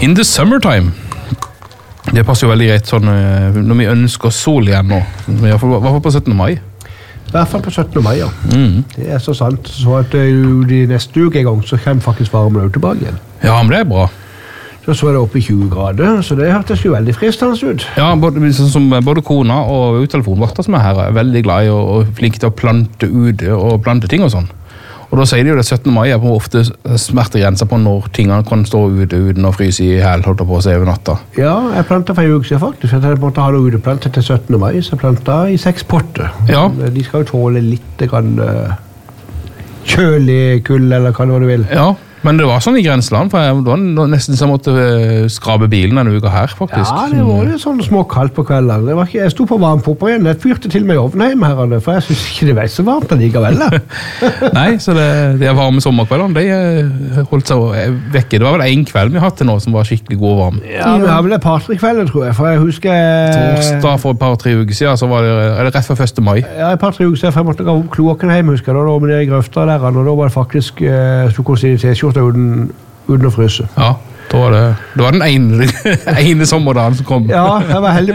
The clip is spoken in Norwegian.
In the summertime. Det passer jo veldig greit sånn, når vi ønsker sol igjen nå. I hvert fall på 17. mai. I hvert fall på 17. mai, ja. Det så sant. Så at de neste uke en gang så kommer faktisk varmen ut tilbake igjen. Ja, men det bra. Så det oppe i 20 grader, så det hørtes jo veldig fristende ut. Ja, både kona og telefonvakter som her veldig glad i og flinke til å plante ut og plante ting og sånn. Og da sier de jo at 17. mai på ofte smertegrenser på når tingene kan stå ute uten å fryse i hæl, holdt på seg over natta. Ja, jeg plantet for en uke siden faktisk. Jeg måtte ha noe uteplantet til 17. mai, så jeg plantet i 6 potter. Ja. De skal jo tåle litt kjølig kull, eller hva du vil. Ja, men det var sånn i grenseland, for det var nesten så jeg måtte skrabe bilen denne uka her, faktisk. Ja, det var litt sånn småkaldt på kvelden. Jeg sto på varmepumper igjen, jeg fyrte til meg i ovnen hjemme her, for jeg synes ikke det var så varmt allikevel. Nei, så det varme sommerkveldene, de holdt seg vekke. Det var vel en kveld vi hadde nå som var skikkelig god og varm. Ja, vi har vel et par-tre kvelder, tror jeg, for jeg husker... Torsdag for et par-tre uker siden, så var det rett før 1. mai. Ja, et par-tre uker siden, for jeg måtte gå opp kloakken hjemme, husker jeg, da var vi nede i grøfta der, og da var det faktisk, så kunne si T-skjorte uten å fryse. Ja, det var den ene sommerdagen som kom. Ja, jeg var heldig